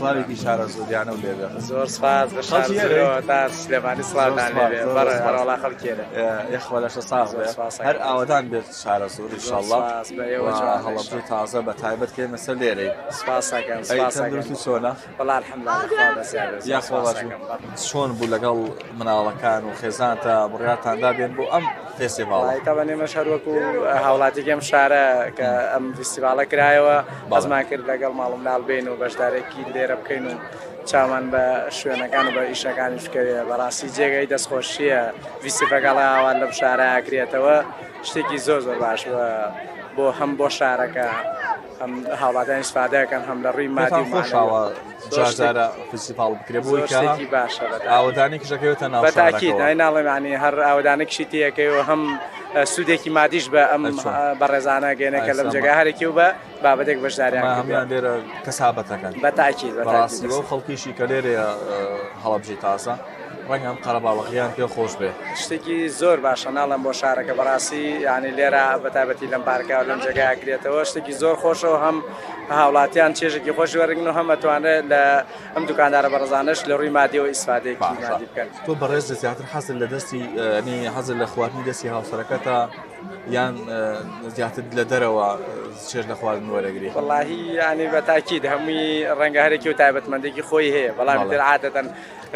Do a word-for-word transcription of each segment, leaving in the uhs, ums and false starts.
سڵاوێکی شارە سوودیانە و لێبێ زۆر سپاس بە شار تا سلێمانی سڵاوتان لێبێ بەڕێ هەرەوەڵا خەڵکێرە یەخوا لەشە ساز بێ هەر ئاوەدان بێت شارە سوود ئینشاءالله هەڵەبجەی تازە بە تایبەت کێمە سەر لێرەی سپاس ئەکەم سپاس تەندروستی چۆنە وەڵا الحەمدولیلا یاخوا باش چۆن بوو لەگەڵ مناڵەکان و خێزانتە بڕیارتاندا بێن بۆ ئەم فێستیڤاڵە تاوانێ مەش هەروەکو هاوڵاتێکی ئەم شارە کە ئەم فێستیڤاڵە کرایەوە بەزمان کرد لەگەڵ ماڵ و مناڵ بین و بەشدارێکی لێرە بکەین و چامان بە شوێنەکان و بە ئیشەکانیش بکەوێ بەڕاستی جێگەی دەستخۆشیە فێستیڤەکەڵە ئاوان لەم شارە ئاکرێتەوە شتێکی زۆر زۆر باش بۆ هەم بۆ شارەکە هەم هاوڵاتیان ئیسفادەکەن هەم لە ڕووی مادی و خۆشەوە جارجارە فێستیڤاڵ بکرێ بۆی کە شتێکی باشە ئاوەدانێکیش دەکەوێتە ناو شارەکەوە بەتاکید ئەی ناڵێم یعنی هەر ئاوەدانێکیشی تێیەکەیەوە هەم سوودێکی مادیش بە ئەم بەڕێزانە گەێنەکە لەم جێگا هەرێکی و بە بابەتێک بەشداریان هەمان لێرە کەسابەتەکەن بەتاکید بەڕاستی بۆ خەڵکیشی کە لێرەیە هەڵەبجەی تازە ڕەنگە ئەم قەرەباڵغیان پێ خۆش بێ شتێکی زۆر باشە ناڵم بۆ شارەکە بەڕاستی یعنی لێرە بەتابەتی لەم پارکە لەم جێگای ئاگرێتەوە شتێکی زۆر خۆشەوە هەم هاوڵاتیان چێژێکی خۆشی وەرگن و هەم ئەتوانێت لە ئەم دوکاندارە بەڕزانش لە ڕووی مادیەوە ئیسفادەیەکی مادی بکەن. تۆ بەڕێز زیاتر حەزت لە دەستی نی حەزت لە خواردنی دەستی هاوسەرەکەتە یان زیاتر لە دەرەوە چێژ لە خواردن وەرەگری؟ وەڵاهی یعنی بەتاکید هەمووی ڕەنگە هەرێکی و تایبەتمەندێکی خۆی هەیە بەڵام تر عادەتەن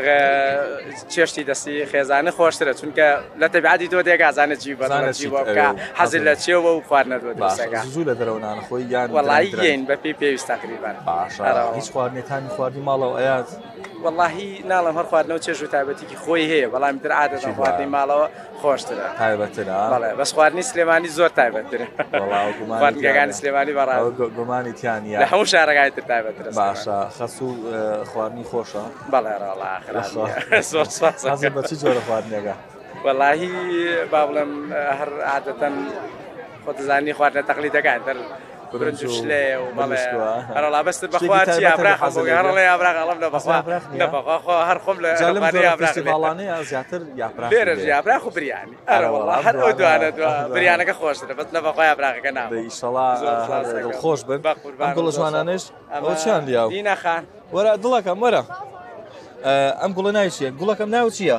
چێشتی دەستی خێزانە خۆشترە چونکە لە تەبیعەتی تۆ دێکازانە چی بەزانەتی بۆ بکە حەزت لە چێوە و خواردنە بۆ دەستەکە زوو لە دەرەوە نانەخۆی یان وەڵاهی یین بە پێی پێویست تەقریبان باشە هیچ خواردنێتانی خواردنی ماڵەوە ئەیات واللهی ناڵم هەر خواردنەوە چێژ و تایبەتێکی خۆی هەیە بەڵام تر عادەتەن خواردنی ماڵەوە خۆشترە تایبەترە بەڵێ بەس خواردنی سلێمانی زۆر تایبەترە خواردنەکانی سلێمانی بەڕاو گومانی تیانە لە هەموو شارەکانی تر تایبەترە باشە خەس و خواردنی خۆشە بەڵێ ڕاڵا زۆر سپاس بە چ جۆرە خواردنێگە؟ واللهی با بڵێم هەر عادەتەن خۆ دەزانی خواردنە تەقلیدەکان تر برنج و شلێ و بەڵێ هەرڵا بەستر بەخوا چی ئابراخ هەڕڵێ ئابراغ ئەڵم لە بەخوا نەبەخوا هەر خۆم لە باڵانەیە زیاتر یاپراخ لێرەش یاپراخ و بریانی ئەرە وەڵا هەر ئەو دوانە بریانەکە خۆشترە بەس نەبەخوا یاپراخەکە ناوە ئینشەڵا دڵخۆش بن ئەم گوڵە جوانانش ئەوە چیان دیاو دینە خان وەرە دڵەکەم وەرە ئەم گوڵە ناوی چییە؟ گوڵەکەم ناو چییە؟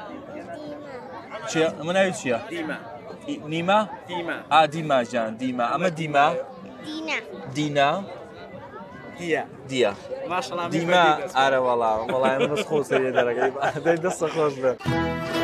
چییە؟ ئەمە ناوی چییە؟ دیمە نیمە؟ دیمە ئا دیما ژیان دیمە ئەمە دیمە؟ دینا دینا؟ دیە دیە دیمە ئارە وەڵام وەڵام دەست خۆ سەریە دەرەکەی دەستە خۆش بێ